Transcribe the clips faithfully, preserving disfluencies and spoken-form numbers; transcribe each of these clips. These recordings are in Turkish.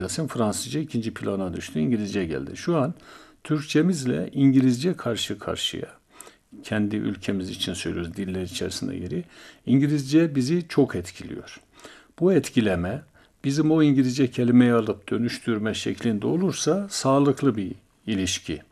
Fransızca ikinci plana düştü, İngilizce geldi. Şu an Türkçemizle İngilizce karşı karşıya. Kendi ülkemiz için söylüyoruz, diller içerisinde geri. İngilizce bizi çok etkiliyor. Bu etkileme bizim o İngilizce kelimeyi alıp dönüştürme şeklinde olursa sağlıklı bir ilişki.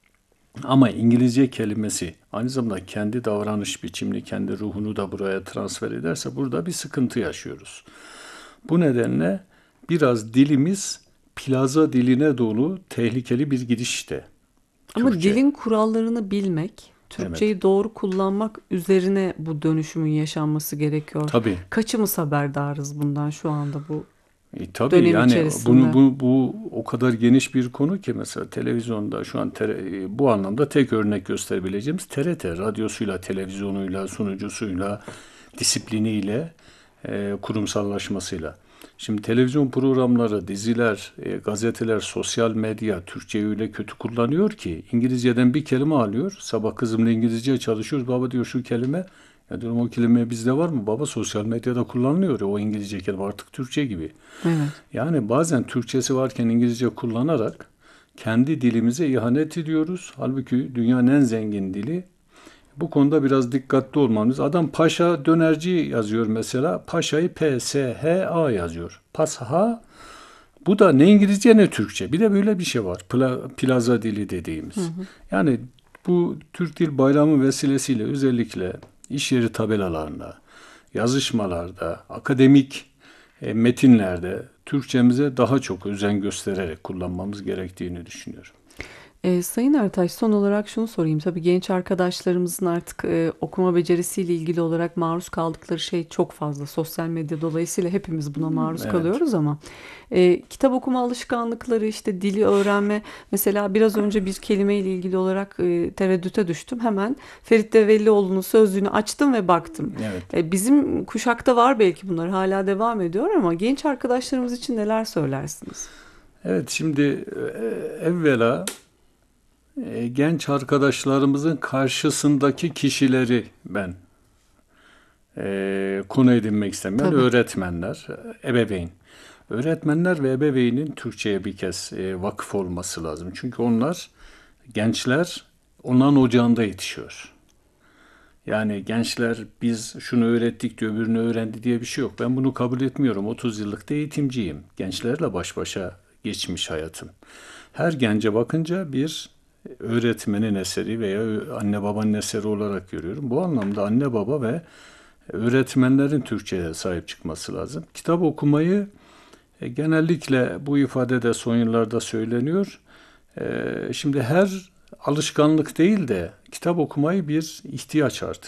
Ama İngilizce kelimesi aynı zamanda kendi davranış biçimini, kendi ruhunu da buraya transfer ederse burada bir sıkıntı yaşıyoruz. Bu nedenle biraz dilimiz plaza diline doğru tehlikeli bir gidişte. Ama Türkçe. dilin kurallarını bilmek, Evet. Türkçeyi doğru kullanmak üzerine bu dönüşümün yaşanması gerekiyor. Tabii. Kaçımız haberdarız bundan şu anda bu E, tabii dönem yani içerisinde? bunu bu, bu o kadar geniş bir konu ki mesela televizyonda şu an tere- bu anlamda tek örnek gösterebileceğimiz T R T radyosuyla, televizyonuyla, sunucusuyla, disipliniyle, e, kurumsallaşmasıyla. Şimdi televizyon programları, diziler, e, gazeteler, sosyal medya Türkçeyi öyle kötü kullanıyor ki İngilizceden bir kelime alıyor. Sabah kızımla İngilizce çalışıyoruz. Baba diyor şu kelime. Ya diyorum o kelime bizde var mı? Baba sosyal medyada kullanılıyor ya o İngilizce kelime artık Türkçe gibi. Evet. Yani bazen Türkçesi varken İngilizce kullanarak kendi dilimize ihanet ediyoruz. Halbuki dünyanın en zengin dili. Bu konuda biraz dikkatli olmamız. Adam paşa dönerci yazıyor mesela. Paşayı P S H A yazıyor. Pasha. Bu da ne İngilizce ne Türkçe. Bir de böyle bir şey var. Pla, plaza dili dediğimiz. Hı hı. Yani bu Türk Dil Bayramı vesilesiyle özellikle iş yeri tabelalarında, yazışmalarda, akademik e, metinlerde Türkçemize daha çok özen göstererek kullanmamız gerektiğini düşünüyorum. E, Sayın Ertaş, son olarak şunu sorayım. Tabii genç arkadaşlarımızın artık e, okuma becerisiyle ilgili olarak maruz kaldıkları şey çok fazla. Sosyal medya dolayısıyla hepimiz buna maruz Evet. kalıyoruz ama e, kitap okuma alışkanlıkları, işte dili öğrenme. Mesela biraz önce bir kelimeyle ilgili olarak e, tereddüte düştüm. Hemen Ferit Devellioğlu'nun sözlüğünü açtım ve baktım. Evet. E, bizim kuşakta var belki bunlar hala devam ediyor ama genç arkadaşlarımız için neler söylersiniz? Evet, şimdi e, evvela e, genç arkadaşlarımızın karşısındaki kişileri ben e, konu edinmek istem. Yani Tabii. öğretmenler, ebeveyn. Öğretmenler ve ebeveynin Türkçe'ye bir kez e, vakıf olması lazım. Çünkü onlar, gençler onların ocağında yetişiyor. Yani gençler biz şunu öğrettik de öbürünü öğrendi diye bir şey yok. Ben bunu kabul etmiyorum. otuz yıllık da eğitimciyim. Gençlerle baş başa geçmiş hayatım. Her gence bakınca bir öğretmenin eseri veya anne babanın eseri olarak görüyorum. Bu anlamda anne baba ve öğretmenlerin Türkçe'ye sahip çıkması lazım. Kitap okumayı e, genellikle bu ifade de son yıllarda söyleniyor. E, şimdi her alışkanlık değil de kitap okumayı bir ihtiyaç artık.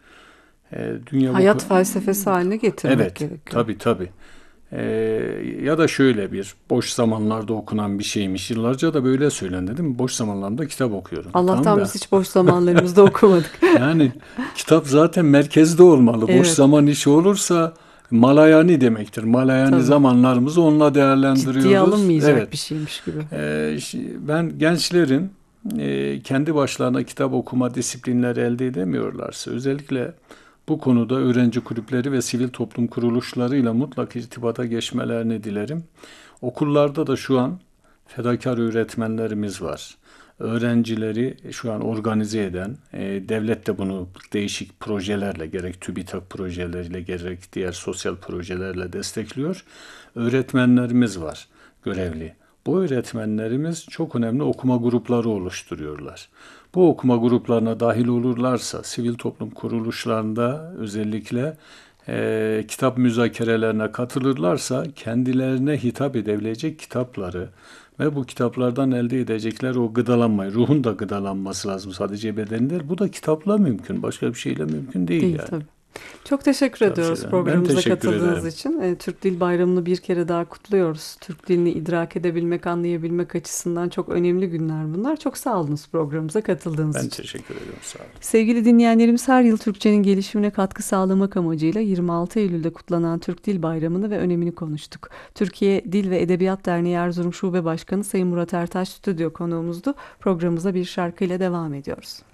E, dünya Hayat bu felsefesi haline getirmek Evet, gerekiyor. tabii tabii. E, ya da şöyle bir boş zamanlarda okunan bir şeymiş. Yıllarca da böyle söylendi değil mi? Boş zamanlarımda kitap okuyorum. Tamam Allah'tan da biz hiç boş zamanlarımızda okumadık. yani kitap zaten merkezde olmalı. Boş Evet, zaman işi olursa malayani demektir. Malayani tabii. zamanlarımızı onunla Ciddiye değerlendiriyoruz. alınmayacak Evet. bir şeymiş gibi. Ee, şi- ben gençlerin e, kendi başlarına kitap okuma disiplinleri elde edemiyorlarsa özellikle bu konuda öğrenci kulüpleri ve sivil toplum kuruluşlarıyla mutlak irtibata geçmelerini dilerim. Okullarda da şu an fedakar öğretmenlerimiz var. Öğrencileri şu an organize eden, e, devlet de bunu değişik projelerle, gerek TÜBİTAK projeleriyle, gerek diğer sosyal projelerle destekliyor. Öğretmenlerimiz var, görevli. Bu öğretmenlerimiz çok önemli okuma grupları oluşturuyorlar. Bu okuma gruplarına dahil olurlarsa, sivil toplum kuruluşlarında özellikle e, kitap müzakerelerine katılırlarsa kendilerine hitap edebilecek kitapları ve bu kitaplardan elde edecekler o gıdalanmayı, ruhun da gıdalanması lazım sadece beden değil. Bu da kitapla mümkün, başka bir şeyle mümkün değil Değil yani. tabii. Çok teşekkür ediyoruz Tavsiye ederim. Ben programımıza teşekkür katıldığınız ederim. için. E, Türk Dil Bayramı'nı bir kere daha kutluyoruz. Türk dilini idrak edebilmek, anlayabilmek açısından çok önemli günler bunlar. Çok sağ olunuz programımıza katıldığınız Ben için. teşekkür ediyorum. Sağ olun. Sevgili dinleyenlerimiz, her yıl Türkçenin gelişimine katkı sağlamak amacıyla yirmi altı Eylül'de kutlanan Türk Dil Bayramı'nı ve önemini konuştuk. Türkiye Dil ve Edebiyat Derneği Erzurum Şube Başkanı Sayın Murat Ertaş stüdyo konuğumuzdu. Programımıza bir şarkıyla devam ediyoruz.